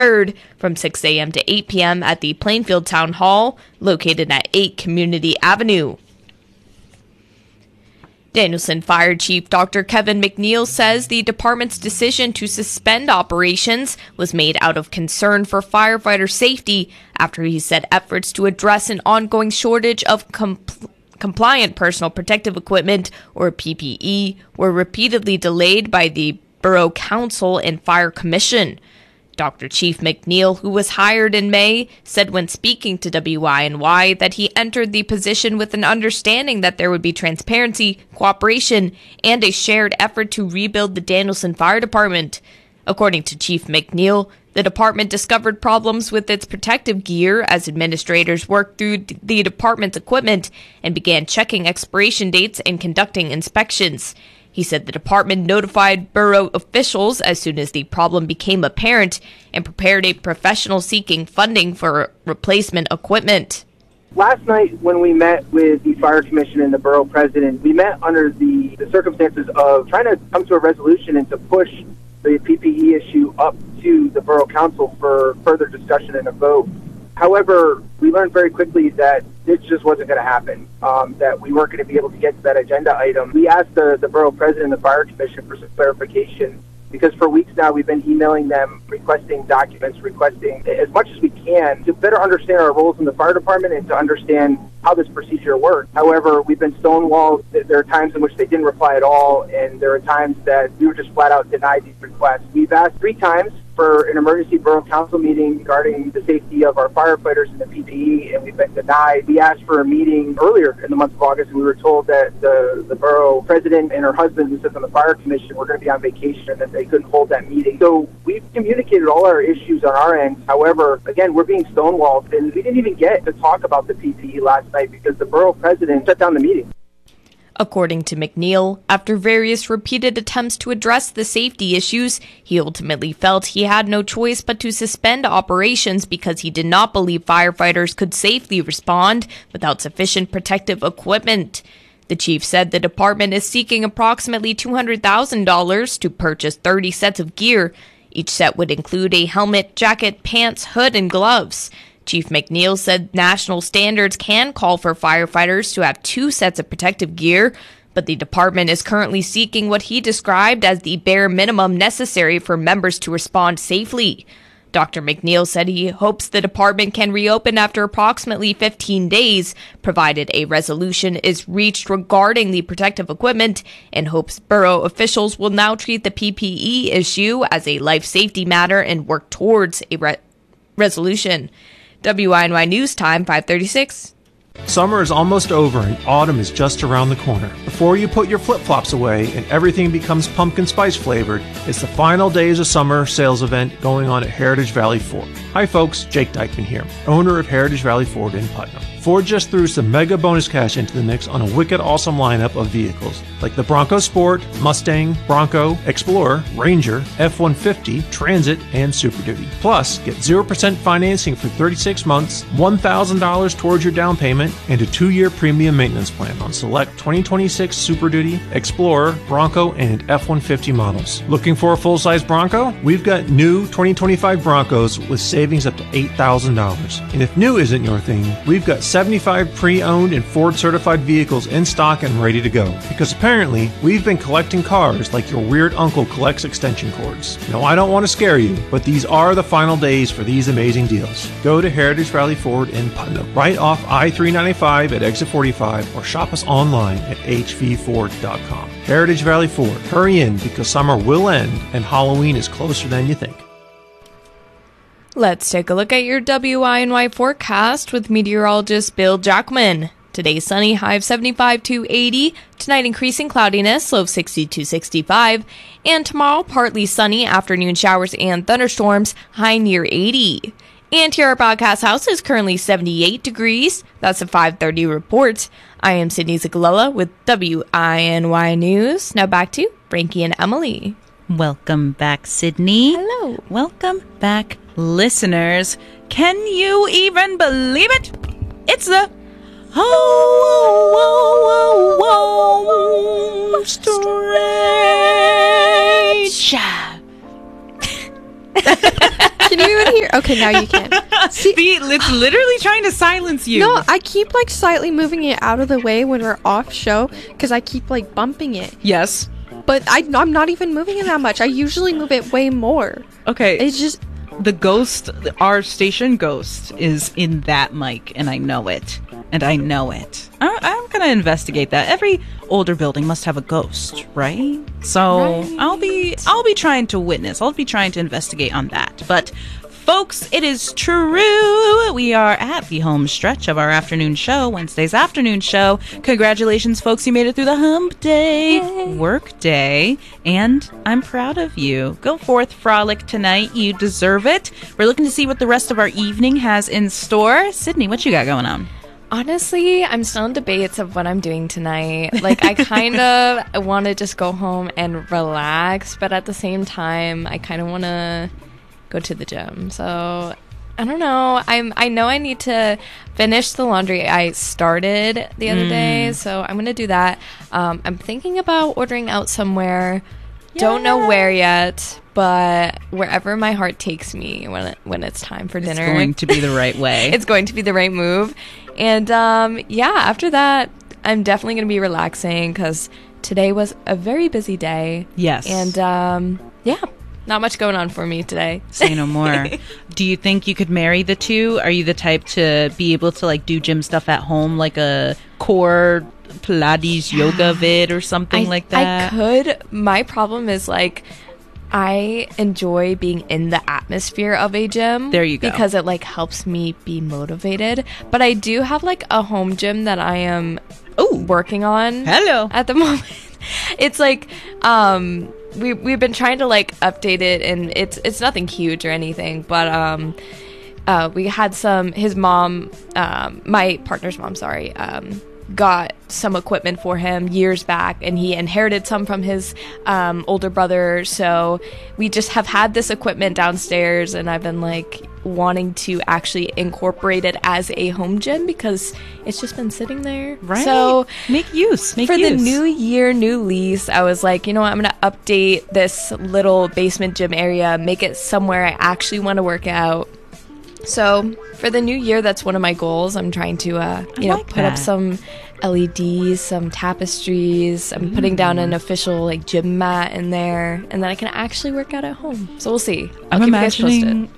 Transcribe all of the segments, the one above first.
3rd from 6 a.m. to 8 p.m. at the Plainfield Town Hall, located at 8 Community Avenue. Danielson Fire Chief Dr. Kevin McNeil says the department's decision to suspend operations was made out of concern for firefighter safety after he said efforts to address an ongoing shortage of compliant personal protective equipment, or PPE, were repeatedly delayed by the Borough Council and Fire Commission. Dr. Chief McNeil, who was hired in May, said when speaking to WINY that he entered the position with an understanding that there would be transparency, cooperation, and a shared effort to rebuild the Danielson Fire Department. According to Chief McNeil, the department discovered problems with its protective gear as administrators worked through the department's equipment and began checking expiration dates and conducting inspections. He said the department notified borough officials as soon as the problem became apparent and prepared a professional seeking funding for replacement equipment. Last night when we met with the Fire Commission and the borough president, we met under the circumstances of trying to come to a resolution and to push the PPE issue up to the borough council for further discussion and a vote. However, we learned very quickly that this just wasn't going to happen, that we weren't going to be able to get to that agenda item. We asked the borough president and the Fire Commission for some clarification because for weeks now we've been emailing them, requesting documents, requesting as much as we can to better understand our roles in the fire department and to understand how this procedure works. However, we've been stonewalled. There are times in which they didn't reply at all, and there are times that we were just flat out denied these requests. We've asked 3 times for an emergency borough council meeting regarding the safety of our firefighters and the PPE, and we've been denied. We asked for a meeting earlier in the month of August, and we were told that the borough president and her husband, who sits on the fire commission, were going to be on vacation and that they couldn't hold that meeting. So we've communicated all our issues on our end. However, again, we're being stonewalled, and we didn't even get to talk about the PPE last night because the borough president shut down the meeting. According to McNeil, after various repeated attempts to address the safety issues, he ultimately felt he had no choice but to suspend operations because he did not believe firefighters could safely respond without sufficient protective equipment. The chief said the department is seeking approximately $200,000 to purchase 30 sets of gear. Each set would include a helmet, jacket, pants, hood, and gloves. Chief McNeil said national standards can call for firefighters to have 2 sets of protective gear, but the department is currently seeking what he described as the bare minimum necessary for members to respond safely. Dr. McNeil said he hopes the department can reopen after approximately 15 days, provided a resolution is reached regarding the protective equipment, and hopes borough officials will now treat the PPE issue as a life safety matter and work towards a resolution. WINY News Time, 5:36. Summer is almost over and autumn is just around the corner. Before you put your flip-flops away and everything becomes pumpkin spice flavored, it's the final days of summer sales event going on at Heritage Valley Ford. Hi folks, Jake Dykeman here, owner of Heritage Valley Ford in Putnam. Ford just threw some mega bonus cash into the mix on a wicked awesome lineup of vehicles like the Bronco Sport, Mustang, Bronco, Explorer, Ranger, F-150, Transit, and Super Duty. Plus, get 0% financing for 36 months, $1,000 towards your down payment, and a 2-year premium maintenance plan on select 2026 Super Duty, Explorer, Bronco, and F-150 models. Looking for a full-size Bronco? We've got new 2025 Broncos with savings up to $8,000. And if new isn't your thing, we've got 75 pre-owned and Ford-certified vehicles in stock and ready to go. Because apparently, we've been collecting cars like your weird uncle collects extension cords. Now, I don't want to scare you, but these are the final days for these amazing deals. Go to Heritage Valley Ford in Putnam, right off I-395 at exit 45, or shop us online at hvford.com. Heritage Valley Ford. Hurry in because summer will end and Halloween is closer than you think. Let's take a look at your WINY forecast with meteorologist Bill Jackman. Today sunny, high of 75 to 80. Tonight increasing cloudiness, low of 60 to 65. And tomorrow partly sunny, afternoon showers and thunderstorms, high near 80. And here our broadcast house is currently 78 degrees. That's a 5:30 report. I am Sydney Zigalella with WINY News. Now back to Frankie and Emily. Welcome back, Sydney. Hello. Welcome back, listeners. Can you even believe it? It's the home stretch. Can you even hear? Okay, now you can. See, It's literally trying to silence you. no, I keep like slightly moving it out of the way when we're off show because I keep like bumping it. Yes. But I'm not even moving it that much. I usually move it way more. Okay. It's just The ghost, our station ghost, is in that mic, and I know it. I'm gonna investigate that. Every older building must have a ghost, right? So I'll be trying to witness. I'll be trying to investigate on that. But folks, it is true. We are at the home stretch of our afternoon show, Wednesday's afternoon show. Congratulations, folks. You made it through the hump day, work day, and I'm proud of you. Go forth, frolic tonight. You deserve it. We're looking to see what the rest of our evening has in store. Sydney, what you got going on? Honestly, I'm still in debates of what I'm doing tonight. Like, I kind of want to just go home and relax, but at the same time, I kind of want to go to the gym. So, I don't know. I know I need to finish the laundry I started the other day, so I'm going to do that. I'm thinking about ordering out somewhere. Don't know where yet, but wherever my heart takes me when it's time for dinner. It's going to be the right way. It's going to be the right move. And after that, I'm definitely going to be relaxing because today was a very busy day. Yes. And not much going on for me today. Say no more. Do you think you could marry the two? Are you the type to be able to like do gym stuff at home, like a core Pilates yoga vid or something like that? I could. My problem is like I enjoy being in the atmosphere of a gym. There you go. Because it like helps me be motivated. But I do have like a home gym that I am working on. Hello. At the moment. It's like we've been trying to like update it, and it's nothing huge or anything, but we had his mom, my partner's mom, got some equipment for him years back, and he inherited some from his older brother, so we just have had this equipment downstairs, and I've been like wanting to actually incorporate it as a home gym because it's just been sitting there. Right. So make use. The new year, new lease, I was like, you know what, I'm going to update this little basement gym area, make it somewhere I actually want to work out. So for the new year, that's one of my goals. I'm trying to, put up some LEDs, some tapestries. I'm putting down an official like gym mat in there, and then I can actually work out at home. So we'll see. I'm imagining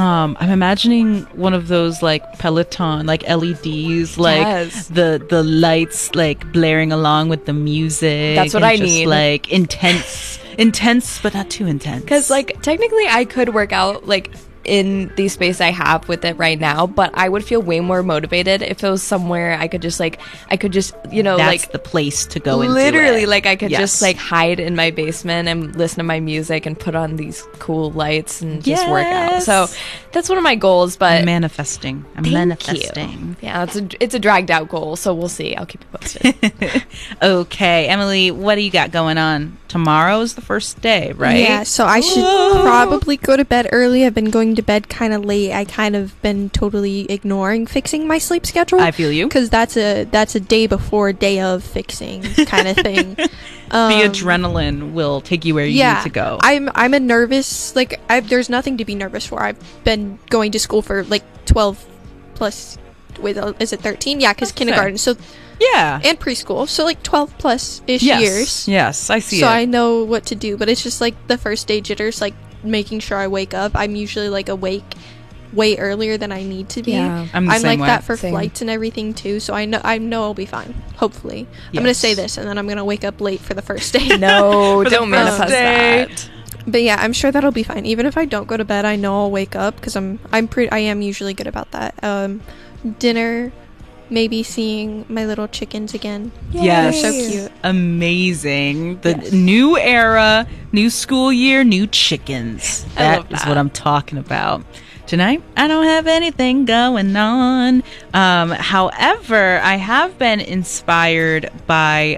one of those like Peloton like LEDs, like yes. the lights like blaring along with the music. That's what I need. Like intense, but not too intense. Because like technically, I could work out like in the space I have with it right now, but I would feel way more motivated if it was somewhere I could just that's like the place to go into literally it. Like I could Yes. just like hide in my basement and listen to my music and put on these cool lights and just work out. So that's one of my goals, but I'm manifesting. You. Yeah, it's a dragged out goal, so we'll see. I'll keep you posted. Okay, Emily, what do you got going on? Tomorrow's the first day, right? Yeah, so I should probably go to bed early. I've been going to bed kind of late. I kind of been totally ignoring fixing my sleep schedule. I feel you. Because that's a day before, day of fixing kind of thing. The adrenaline will take you where you need to go. I'm a nervous, like, there's nothing to be nervous for. I've been going to school for like 12 plus, is it 13? Yeah, because kindergarten. So yeah. And preschool. So like 12 plus-ish years. Yes, I see it. So I know what to do. But it's just like the first day jitters, like making sure I wake up. I'm usually like awake way earlier than I need to be. Yeah. I'm like way. that for Same. flights and everything too. So I know I'll be fine. Hopefully. I'm Yes. going to say this and then I'm going to wake up late for the first day. No, For the don't first manifest day. that. But yeah, I'm sure that'll be fine. Even if I don't go to bed, I know I'll wake up because I am usually good about that. Dinner, maybe seeing my little chickens again. Yes. They're so cute. Amazing. The new era, new school year, new chickens. I love That is that. what I'm talking about. Tonight, I don't have anything going on. However, I have been inspired by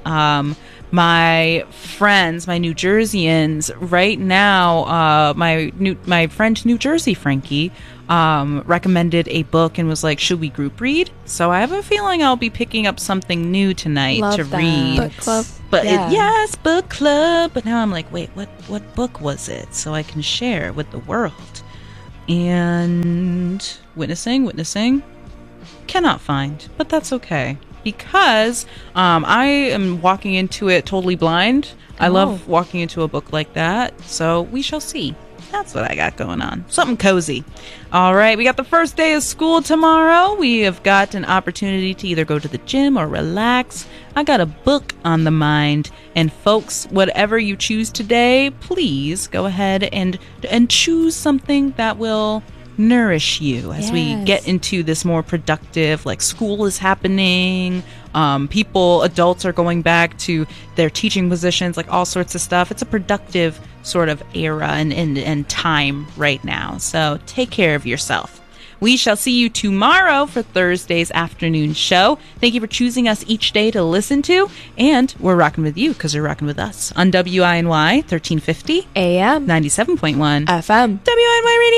my friends, my New Jerseyans. Right now, my friend New Jersey Frankie recommended a book and was like, should we group read? So I have a feeling I'll be picking up something new tonight Love to that. read. Book club. But Yeah. yes, book club. But now I'm like, wait, what book was it? So I can share with the world. And witnessing. Cannot find, but that's okay. Because I am walking into it totally blind. I love walking into a book like that. So we shall see. That's what I got going on. Something cozy. All right, we got the first day of school tomorrow. We have got an opportunity to either go to the gym or relax. I got a book on the mind. And folks, whatever you choose today, please go ahead and choose something that will nourish you as we get into this more productive, like school is happening, adults are going back to their teaching positions, like all sorts of stuff. It's a productive sort of era and time right now. So take care of yourself. We shall see you tomorrow for Thursday's afternoon show. Thank you for choosing us each day to listen to. And we're rocking with you because you're rocking with us on WINY 1350 AM 97.1 FM WINY Radio.